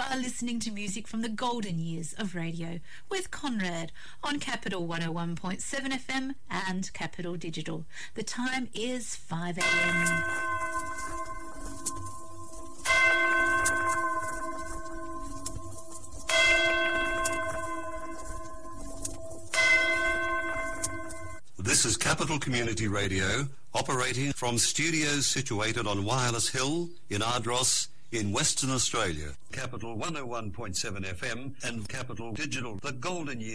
are listening to music from the golden years of radio with Conrad on Capital 101.7 FM and Capital Digital. The time is 5 a.m. This is Capital Community Radio, operating from studios situated on Wireless Hill in Ardross in Western Australia. Capital 101.7 FM and Capital Digital, the golden years